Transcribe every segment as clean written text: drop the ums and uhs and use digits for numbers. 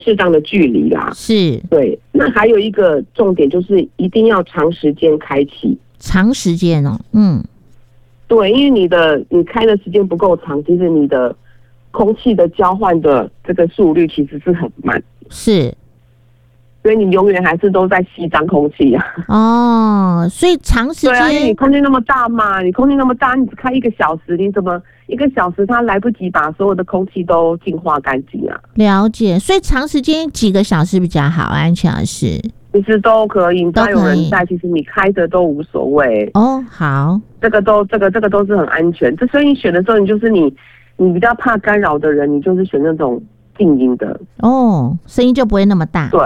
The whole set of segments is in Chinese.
适当的距离啦。 是， 对。那还有一个重点就是一定要长时间开启。 长时间哦， 对，因为你开的时间不够长，其实你的空气的交换的这个速率其实是很慢。 是。 所以你永远还是都在吸脏空气啊。 哦，所以长时间， 对啊，因为你空间那么大嘛，你空间那么大，你只开1个小时，你怎么1个小时它来不及把所有的空气都净化干净啊？ 了解，所以长时间几个小时比较好，安全老师。 其实都可以，只要有人在，其实你开着都无所谓。 哦，好， 这个都是很安全。这所以你选的时候，你就是你比较怕干扰的人，你就是选那种静音的哦，声音就不会那么大。 对，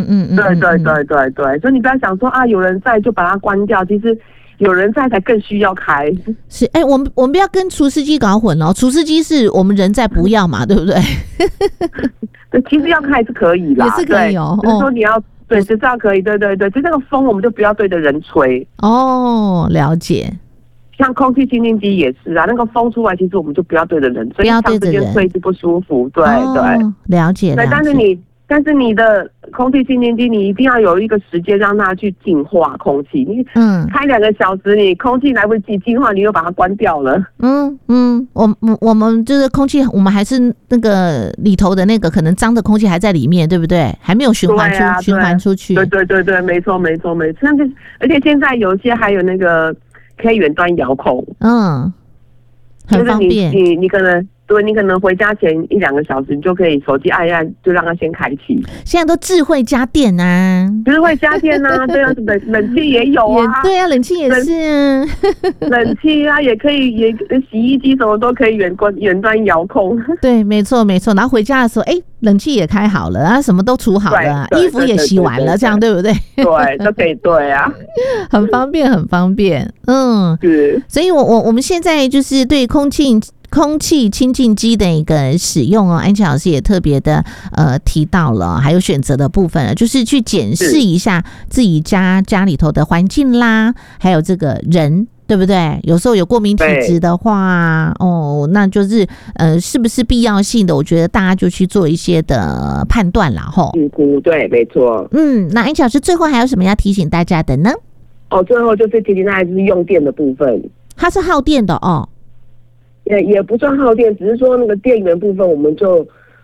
对，所以你不要想说啊，有人在就把它关掉，其实有人在才更需要开。 是，我们不要跟除湿机搞混哦，除湿机是我们人在不要嘛，对不对？ 对，其实要开是可以啦， 也是可以哦。 只是说你要对，是这样可以，对，就那个风我们就不要对着人吹。 哦，了解。像空气清净机也是啊，那个风出来，其实我们就不要对着人吹， 不要对着人， 长时间吹是不舒服。对， 了解。 对，但是你的空气清净机，你一定要有一个时间让它去净化空气。你开2个小时，你空气来不及净化，你又把它关掉了。 我们就是空气，我们还是那个里头的那个可能脏的空气还在里面，对不对？还没有循环出去。 对，没错。而且现在有些还有那个可以远端遥控， 很方便。 就是你可能。对，你可能回家前1-2个小时，你就可以手机按一按，就让它先开启。 现在都智慧家电啊， 智慧家电啊，对啊，冷气也有啊， 对啊，冷气也是啊， 冷气啊也可以，洗衣机什么都可以远端遥控。 对，没错。然后回家的时候，冷气也开好了啊，什么都煮好了，衣服也洗完了，这样对不对？ 对，都可以，对啊， 很方便。是，所以我们现在就是对空气清净机的一个使用哦，安琪老师也特别的提到了，还有选择的部分，就是去检视一下自己家里头的环境啦，还有这个人，对不对？有时候有过敏体质的话，那就是是不是必要性的？我觉得大家就去做一些的判断啦，吼。 对，没错。 那安琪老师最后还有什么要提醒大家的呢？ 最后就是提醒大家就是用电的部分， 它是耗电的哦。 也不算耗电，只是说那个电源部分，我们就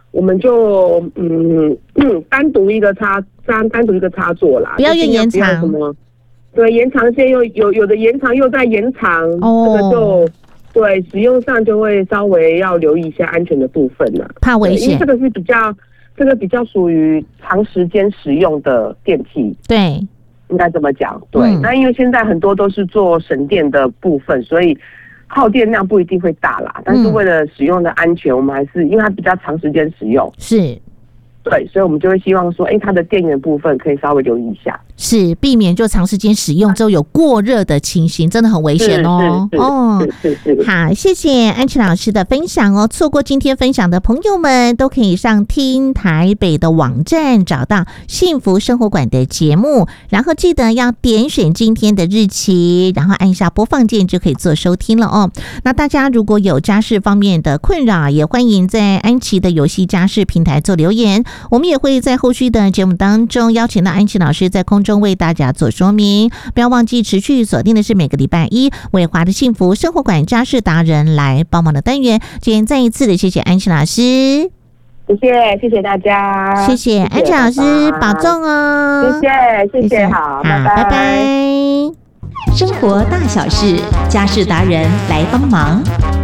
单独一个插座啦， 不要越延长。 什么？对，延长线有的延长又在延长，这个就对使用上就会稍微要留意一下安全的部分啦， 怕危险。 因为这个比较属于长时间使用的电器， 对， 应该这么讲。对，那因为现在很多都是做省电的部分，所以耗电量不一定会大啦，但是为了使用的安全，我们还是因为它比较长时间使用， 是， 对，所以我们就会希望说，它的电源部分可以稍微留意一下， 是避免就长时间使用之后有过热的情形，真的很危险哦。 是。 好，谢谢安琪老师的分享哦。错过今天分享的朋友们，都可以上听台北的网站找到幸福生活馆的节目，然后记得要点选今天的日期，然后按下播放键就可以做收听了哦。那大家如果有家事方面的困扰，也欢迎在安琪的游戏家事平台做留言，我们也会在后续的节目当中邀请到安琪老师在空中为大家做说明。不要忘记持续锁定的是每个礼拜一伟华的幸福生活馆家事达人来帮忙的单元。今天再一次的谢谢安琪老师， 谢谢大家， 谢谢安琪老师，保重哦， 谢谢，好， 拜拜。生活大小事，家事达人来帮忙。